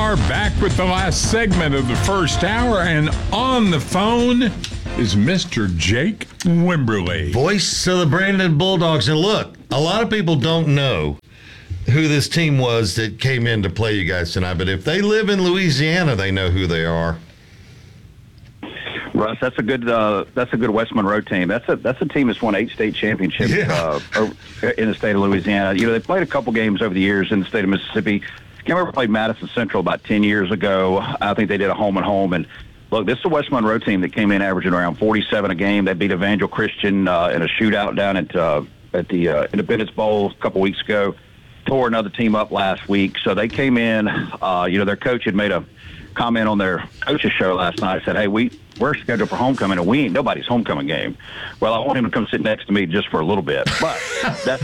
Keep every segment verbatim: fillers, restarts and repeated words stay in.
are back with the last segment of the first hour, and on the phone is Mister Jake Wimberly. Voice of the Brandon Bulldogs. And look, a lot of people don't know who this team was that came in to play you guys tonight, but if they live in Louisiana, they know who they are. Russ, that's a good uh, that's a good West Monroe team. That's a that's a team that's won eight state championships Yeah. uh, in the state of Louisiana. You know, they played a couple games over the years in the state of Mississippi. I remember played Madison Central about ten years ago. I think they did a home and home. And look, this is a West Monroe team that came in averaging around forty-seven a game. They beat Evangel Christian uh, in a shootout down at uh, at the uh, Independence Bowl a couple weeks ago. Tore another team up last week. So they came in. Uh, you know, their coach had made a comment on their coaches show last night. Said, "Hey, we we're scheduled for homecoming, and we ain't nobody's homecoming game." Well, I want him to come sit next to me just for a little bit, but that's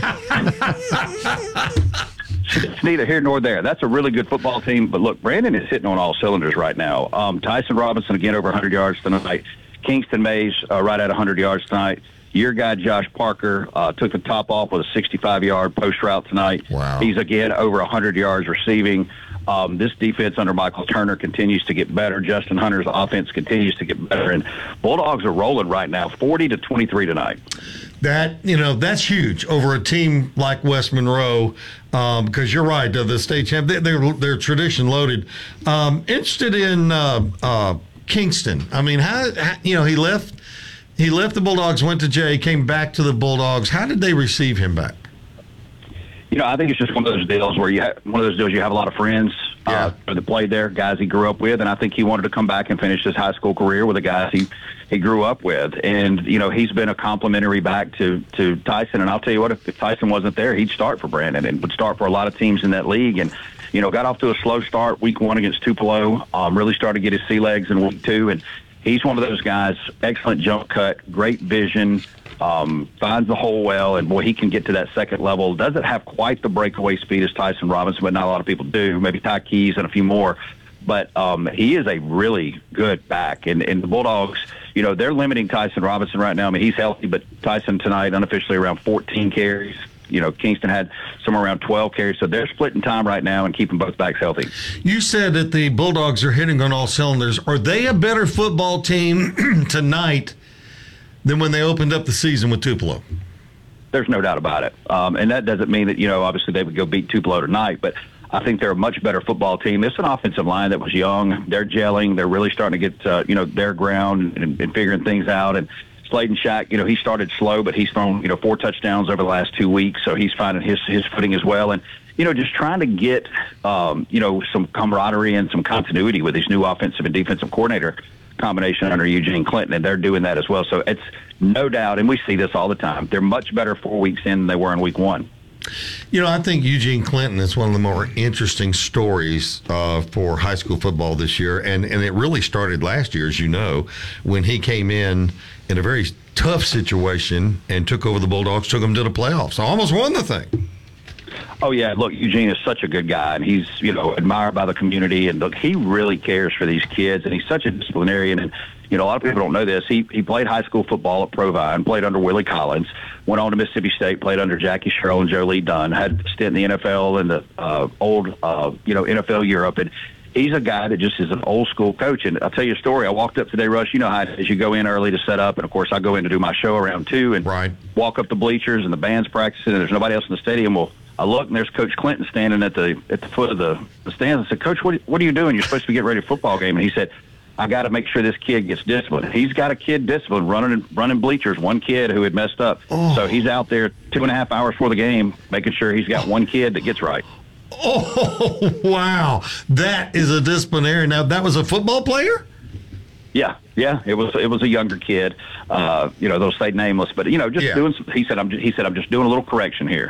it's neither here nor there. That's a really good football team. But look, Brandon is hitting on all cylinders right now. Um, Tyson Robinson again over one hundred yards tonight. Kingston Mays uh, right at one hundred yards tonight. Your guy Josh Parker uh, took the top off with a sixty-five yard post route tonight. Wow. He's again over one hundred yards receiving. Um, this defense under Michael Turner continues to get better. Justin Hunter's offense continues to get better. And Bulldogs are rolling right now, forty to twenty-three tonight. That, you know, that's huge over a team like West Monroe, um, because you're right, uh, the state champ, they, they're, they're tradition loaded. Um, interested in uh, uh, Kingston. I mean, how, how, you know, he left, he left the Bulldogs, went to Jay, came back to the Bulldogs. How did they receive him back? You know, I think it's just one of those deals where you have one of those deals you have a lot of friends uh, that played there, guys he grew up with, and I think he wanted to come back and finish his high school career with the guys he, he grew up with. And, you know, he's been a complimentary back to, to Tyson, and I'll tell you what, if, if Tyson wasn't there, he'd start for Brandon and would start for a lot of teams in that league. And, you know, got off to a slow start week one against Tupelo, um, really started to get his sea legs in week two, and he's one of those guys, excellent jump cut, great vision, Um, finds the hole well, and boy, he can get to that second level. Doesn't have quite the breakaway speed as Tyson Robinson, but not a lot of people do. Maybe Ty Keys and a few more. But um, he is a really good back. And, and the Bulldogs, you know, they're limiting Tyson Robinson right now. I mean, he's healthy, but Tyson tonight unofficially around fourteen carries. You know, Kingston had somewhere around twelve carries. So they're splitting time right now and keeping both backs healthy. You said that the Bulldogs are hitting on all cylinders. Are they a better football team tonight than when they opened up the season with Tupelo? There's no doubt about it. Um, and that doesn't mean that, you know, obviously they would go beat Tupelo tonight, but I think they're a much better football team. It's an offensive line that was young. They're gelling. They're really starting to get, uh, you know, their ground and, and figuring things out. And Slayton Shack, you know, he started slow, but he's thrown, you know, four touchdowns over the last two weeks. So he's finding his, his footing as well. And, you know, just trying to get, um, you know, some camaraderie and some continuity with his new offensive and defensive coordinator combination under Eugene Clinton, and they're doing that as well. So it's no doubt, and we see this all the time, they're much better four weeks in than they were in week one. You know, I think Eugene Clinton is one of the more interesting stories uh, for high school football this year, and, and it really started last year, as you know, when he came in in a very tough situation and took over the Bulldogs, took them to the playoffs, almost won the thing. Oh, yeah. Look, Eugene is such a good guy, and he's, you know, admired by the community. And, look, he really cares for these kids, and he's such a disciplinarian. And, you know, a lot of people don't know this. He he played high school football at Provine, played under Willie Collins, went on to Mississippi State, played under Jackie Sherrill and Joe Lee Dunn, had a stint in the N F L and the uh, old, uh, you know, N F L Europe. And he's a guy that just is an old-school coach. And I'll tell you a story. I walked up today, Rush. You know how it is. You go in early to set up, and, of course, I go in to do my show around two and right. walk up the bleachers, and the band's practicing, and there's nobody else in the stadium. Well, I look, and there's Coach Clinton standing at the at the foot of the, the stands. I said, Coach, what, what are you doing? You're supposed to be getting ready for a football game. And he said, I got to make sure this kid gets disciplined. He's got a kid disciplined, running running bleachers, one kid who had messed up. Oh. So he's out there two and a half hours before the game making sure he's got one kid that gets right. Oh, wow. That is a disciplinarian. Now, that was a football player? Yeah, yeah, it was it was a younger kid. Uh, you know, they'll say nameless, but you know, just yeah. doing. Some, he said, "I'm." Just, he said, "I'm just doing a little correction here."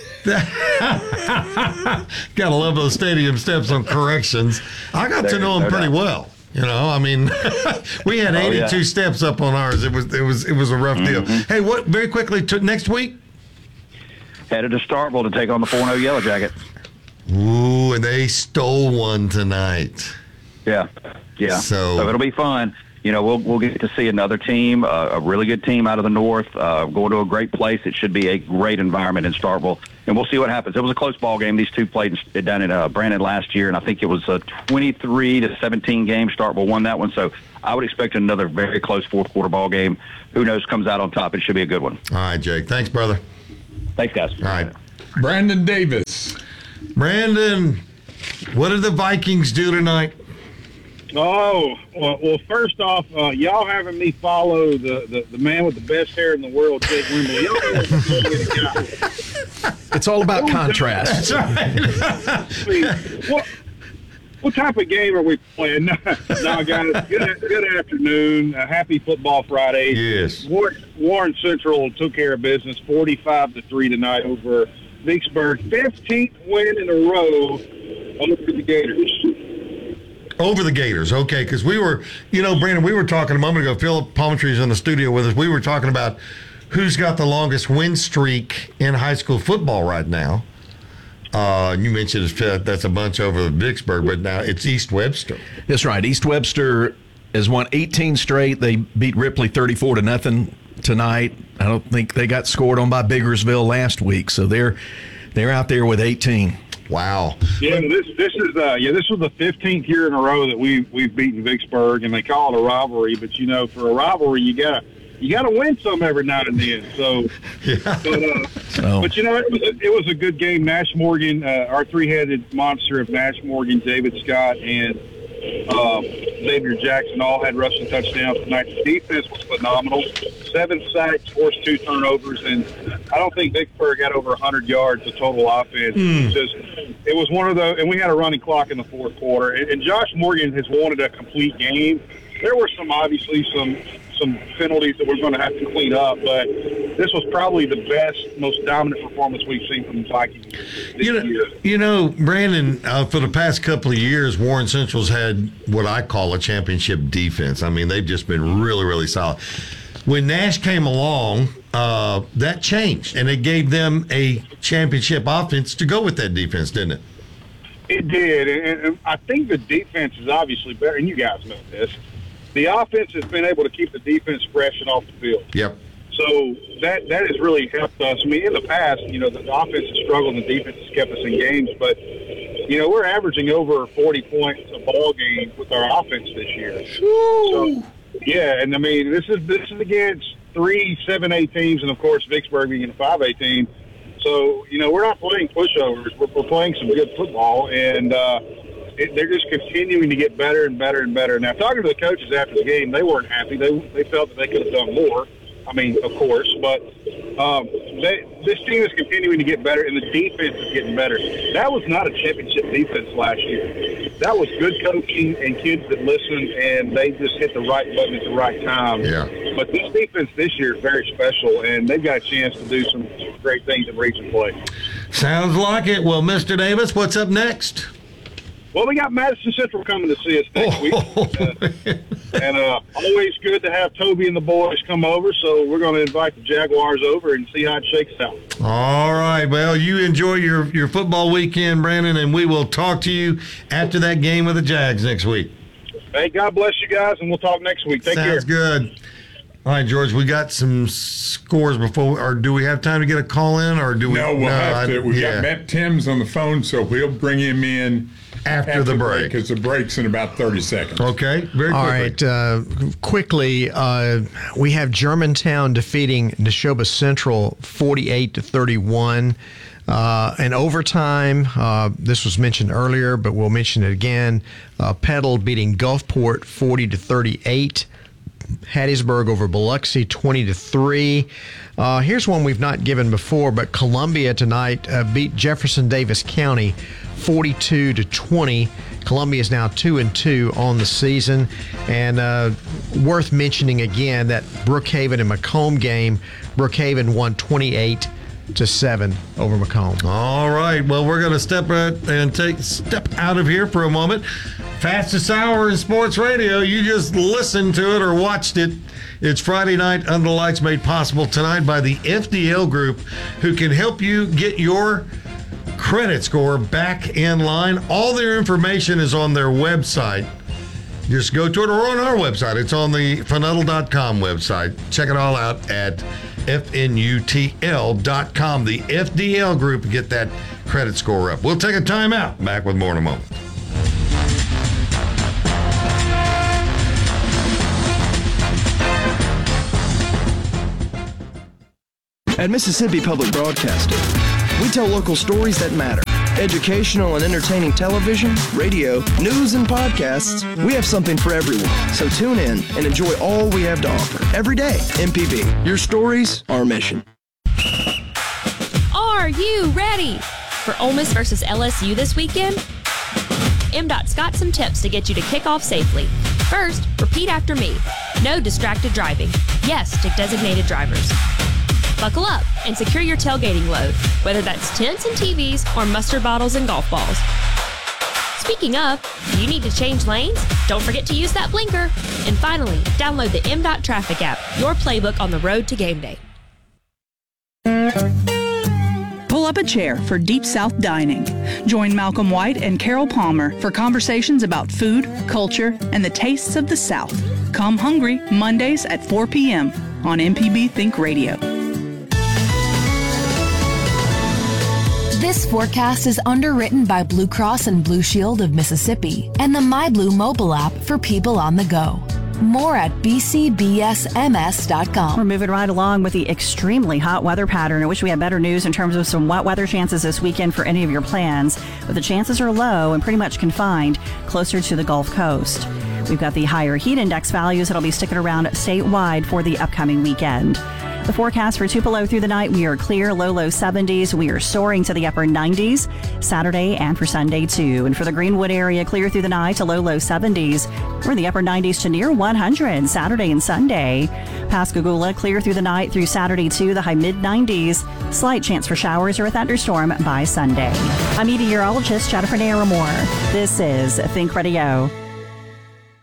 Gotta love those stadium steps on corrections. I got There to know is him no pretty doubt. well. You know, I mean, we had eighty-two oh, yeah. steps up on ours. It was it was it was a rough mm-hmm. deal. Hey, what? Very quickly, to next week. Headed to Starkville to take on the four and oh Yellow Jacket. Ooh, and they stole one tonight. Yeah, yeah. So- So it'll be fun. you know, we'll we'll get to see another team, uh, a really good team out of the North, uh, going to a great place. It should be a great environment in Starkville, and we'll see what happens. It was a close ball game. These two played in, down in uh, Brandon last year, and I think it was a twenty-three to seventeen game. Starkville won that one, so I would expect another very close fourth quarter ball game. Who knows comes out on top? It should be a good one. All right, Jake. Thanks, brother. Thanks, guys. All right. Brandon Davis. Brandon, what did the Vikings do tonight? Oh, well, well first off, uh, y'all having me follow the, the, the man with the best hair in the world, Jake Wimberly. Y'all know It's all about contrast. That's right. what, what type of game are we playing? No, no guys, good, good afternoon. A happy Football Friday. Yes. Warren, Warren Central took care of business, forty-five to three tonight over Vicksburg. fifteenth win in a row over the Gators. Over the Gators, okay, because we were, you know, Brandon, we were talking a moment ago, Philip Palmentry's in the studio with us, we were talking about who's got the longest win streak in high school football right now. Uh, you mentioned that's a bunch over Vicksburg, but now it's East Webster. That's right. East Webster has won eighteen straight. They beat Ripley thirty-four to nothing tonight. I don't think they got scored on by Biggersville last week, so they're they're out there with eighteen. Wow. Yeah, this this is uh, yeah this was the fifteenth year in a row that we we've beaten Vicksburg, and they call it a rivalry. But you know, for a rivalry, you gotta you gotta win some every now and then. So, Yeah. but, uh, So- but you know, it was a, it was a good game. Nash Morgan, uh, our three-headed monster of Nash Morgan, David Scott, and uh, Xavier Jackson all had rushing touchdowns tonight. The defense was phenomenal. Seven sacks, forced two turnovers, and I don't think Vicksburg had over one hundred yards of total offense. It was just, it was one of the, and we had a running clock in the fourth quarter. And, and Josh Morgan has wanted a complete game. There were some, obviously, some some penalties that we're going to have to clean up, but this was probably the best, most dominant performance we've seen from the Vikings this You know, year. you know, Brandon, uh, for the past couple of years, Warren Central's had what I call a championship defense. I mean, they've just been really, really solid. When Nash came along, uh, that changed, and it gave them a championship offense to go with that defense, didn't it? It did, and, and I think the defense is obviously better, and you guys know this. The offense has been able to keep the defense fresh and off the field. Yep. So that that has really helped us. I mean, in the past, you know, the, the offense has struggled and the defense has kept us in games, but, you know, we're averaging over forty points a ball game with our offense this year. So, yeah, and I mean, this is this is against three seven A teams, and of course Vicksburg being a five A team. So, you know, we're not playing pushovers. We're, we're playing some good football, and uh, it, they're just continuing to get better and better and better. Now, talking to the coaches after the game, they weren't happy. They they felt that they could have done more. I mean, of course, but um, they, this team is continuing to get better, and the defense is getting better. That was not a championship defense last year. That was good coaching and kids that listened, and they just hit the right button at the right time. Yeah. But this defense this year is very special, and they've got a chance to do some great things in region play. Sounds like it. Well, Mister Davis, what's up next? Well, we got Madison Central coming to see us next week. Uh, and uh, always good to have Toby and the boys come over, so we're going to invite the Jaguars over and see how it shakes out. All right. Well, you enjoy your, your football weekend, Brandon, and we will talk to you after that game with the Jags next week. Hey, God bless you guys, and we'll talk next week. Take Sounds care. good. All right, George, we got some scores before, or do we have time to get a call in, or do we? No, we'll have to. I- We've yeah. got Matt Timms on the phone, so we'll bring him in After the break. because the break's in about thirty seconds. Okay, very quickly. All right, uh, quickly, uh, we have Germantown defeating Neshoba Central forty-eight to thirty-one. Uh, in overtime, uh, this was mentioned earlier, but we'll mention it again. Uh, Petal beating Gulfport forty to thirty-eight. Hattiesburg over Biloxi twenty to three. Uh, here's one we've not given before, but Columbia tonight uh, beat Jefferson Davis County forty-two to twenty. Columbia is now two and two on the season, and uh, worth mentioning again that Brookhaven and Macomb game. Brookhaven won twenty-eight to seven over Macomb. All right. Well, we're going to step out and take step out of here for a moment. Fastest hour in sports radio. You just listened to it or watched it. It's Friday night under the lights, made possible tonight by the F D L Group, who can help you get your credit score back in line. All their information is on their website, just go to it or on our website. It's on the Funnutl dot com website. Check it all out at F N U T L dot com, the F D L group, and get that credit score up. We'll take a timeout. Back with more in a moment. At Mississippi Public Broadcasting, we tell local stories that matter. Educational and entertaining television, radio, news, and podcasts. We have something for everyone. So tune in and enjoy all we have to offer. Every day, M P B. Your stories, our mission. Are you ready for Ole Miss versus L S U this weekend? M DOT's got some tips to get you to kick off safely. First, repeat after me. No distracted driving. Yes to designated drivers. Buckle up and secure your tailgating load, whether that's tents and T Vs or mustard bottles and golf balls. Speaking of, do you need to change lanes? Don't forget to use that blinker. And finally, download the M DOT Traffic app, your playbook on the road to game day. Pull up a chair for Deep South Dining. Join Malcolm White and Carol Palmer for conversations about food, culture, and the tastes of the South. Come hungry Mondays at four p.m. on M P B Think Radio. This forecast is underwritten by Blue Cross and Blue Shield of Mississippi and the MyBlue mobile app for people on the go. More at b c b s m s dot com. We're moving right along with the extremely hot weather pattern. I wish we had better news in terms of some wet weather chances this weekend for any of your plans, but the chances are low and pretty much confined closer to the Gulf Coast. We've got the higher heat index values that'll be sticking around statewide for the upcoming weekend. The forecast for Tupelo through the night, we are clear, low, low seventies. We are soaring to the upper nineties Saturday and for Sunday, too. And for the Greenwood area, clear through the night to low, low seventies. We're in the upper nineties to near one hundred Saturday and Sunday. Pascagoula, clear through the night through Saturday, too, the high mid nineties. Slight chance for showers or a thunderstorm by Sunday. I'm meteorologist Jennifer Naramore. This is Think Radio.